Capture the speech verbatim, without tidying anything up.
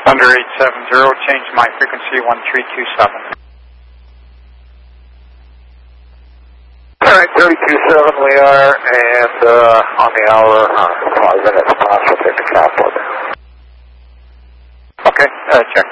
Thunder eight seven zero, change my frequency one three two seven. Alright, thirty-two seven we are, and uh, on the hour, uh, five minutes past, we'll take the cap on. Okay, uh, check.